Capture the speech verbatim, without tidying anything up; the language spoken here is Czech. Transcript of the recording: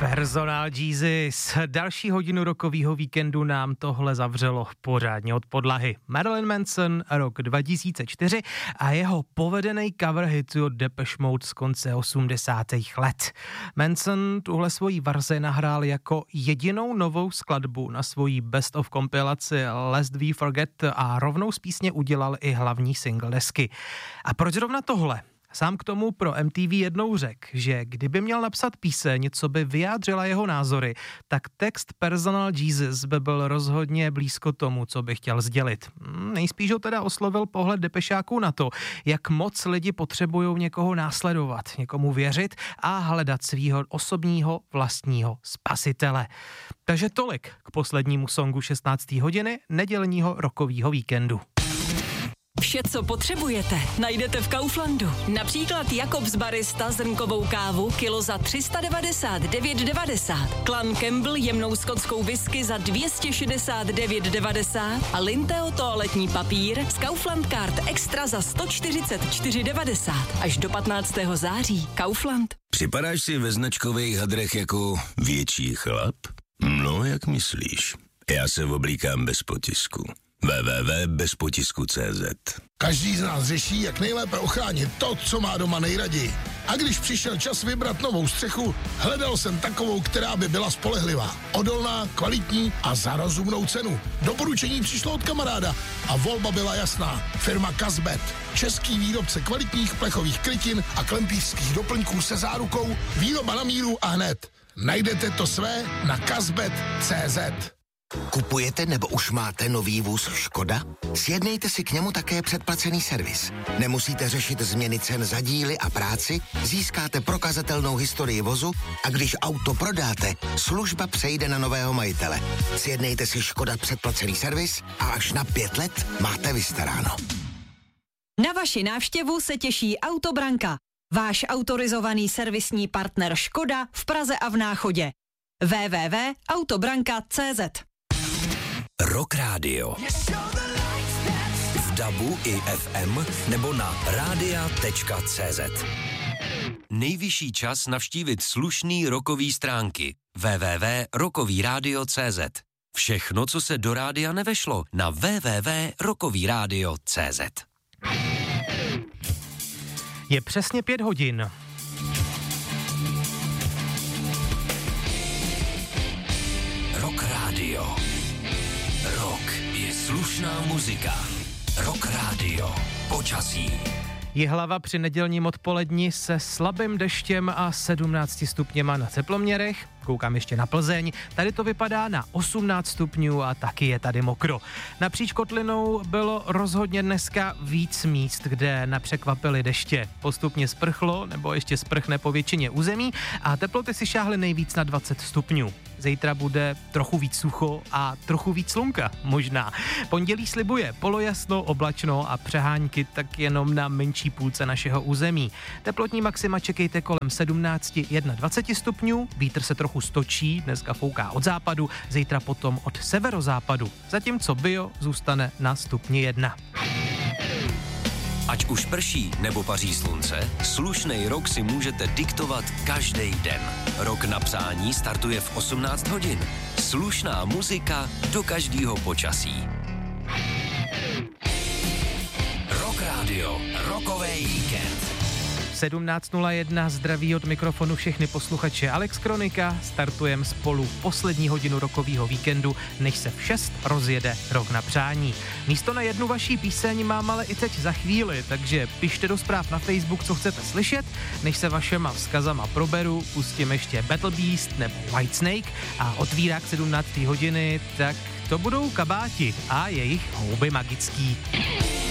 Personal Jesus. Další hodinu rokového víkendu nám tohle zavřelo pořádně od podlahy. Marilyn Manson, rok dva tisíce čtyři a jeho povedený cover hitu od Depeche Mode z konce osmdesátých let. Manson tuhle svoji verzi nahrál jako jedinou novou skladbu na svojí best of kompilaci Lest We Forget a rovnou z písně udělal i hlavní single desky. A proč zrovna tohle? Sám k tomu pro M T V jednou řekl, že kdyby měl napsat píseň, co by vyjádřila jeho názory, tak text Personal Jesus by byl rozhodně blízko tomu, co by chtěl sdělit. Nejspíš ho teda oslovil pohled depešáků na to, jak moc lidi potřebují někoho následovat, někomu věřit a hledat svýho osobního vlastního spasitele. Takže tolik k poslednímu songu šestnácté hodiny nedělního rokového víkendu. Vše, co potřebujete, najdete v Kauflandu. Například Jakobs Barista zrnkovou kávu kilo za tři sta devadesát devět devadesát, Clan Campbell jemnou skotskou whisky za dvě stě šedesát devět devadesát a Linteo toaletní papír z Kaufland Card Extra za sto čtyřicet čtyři devadesát. Až do patnáctého září. Kaufland. Připadáš si ve značkových hadrech jako větší chlap? No, jak myslíš? Já se oblíkám bez potisku. w w w tečka bez potisku tečka c z. Každý z nás řeší, jak nejlépe ochránit to, co má doma nejraději. A když přišel čas vybrat novou střechu, hledal jsem takovou, která by byla spolehlivá, odolná, kvalitní a za rozumnou cenu. Doporučení přišlo od kamaráda a volba byla jasná. Firma Kazbet, český výrobce kvalitních plechových krytin a klempířských doplňků se zárukou, výroba na míru a hned. Najdete to své na kazbet tečka c z. Kupujete nebo už máte nový vůz Škoda? Sjednejte si k němu také předplacený servis. Nemusíte řešit změny cen za díly a práci, získáte prokazatelnou historii vozu a když auto prodáte, služba přejde na nového majitele. Sjednejte si Škoda předplacený servis a až na pět let máte vystaráno. Na vaši návštěvu se těší Autobranka, váš autorizovaný servisní partner Škoda v Praze a v Náchodě. w w w tečka autobranka tečka c z. Rock Radio. V dabu i F M nebo na radia tečka c z. Nejvyšší čas navštívit slušný rockový stránky w w w tečka rockový rádio tečka c z. Všechno, co se do rádia nevešlo, na w w w tečka rockový rádio tečka c z. Je přesně pět hodin. Rock Radio. Rock je slušná muzika. Rock Radio. Počasí. Jihlava při nedělním odpoledni se slabým deštěm a sedmnácti stupněma na teploměrech. Koukám ještě na Plzeň. Tady to vypadá na osmnáct stupňů a taky je tady mokro. Napříč kotlinou bylo rozhodně dneska víc míst, kde nepřekvapily deště. Postupně sprchlo nebo ještě sprchne po většině území a teploty si šáhly nejvíc na dvacet stupňů. Zítra bude trochu víc sucho a trochu víc slunka, možná. Pondělí slibuje polojasno, oblačno a přehánky tak jenom na menší půlce našeho území. Teplotní maxima čekejte kolem sedmnáct až dvacet jedna stupňů, vítr se trochu stočí, dneska fouká od západu, zítra potom od severozápadu, zatímco bio zůstane na stupni jedna. Ať už prší nebo paří slunce, slušnej rok si můžete diktovat každý den. Rok na přání startuje v osmnáct hodin. Slušná muzika do každého počasí. Rock Radio, rokový víkend. sedmnáct nula jedna zdraví od mikrofonu všechny posluchače Alex Kronika. Startujeme spolu poslední hodinu rokového víkendu, než se v šest rozjede Rok na přání. Místo na jednu vaší píseň mám ale i teď za chvíli, takže pište do zpráv na Facebook, co chcete slyšet. Než se vašema vzkazama proberu, pustím ještě Battle Beast nebo White Snake a otvírák sedmnácté hodiny, tak to budou Kabáti a jejich Houby magický.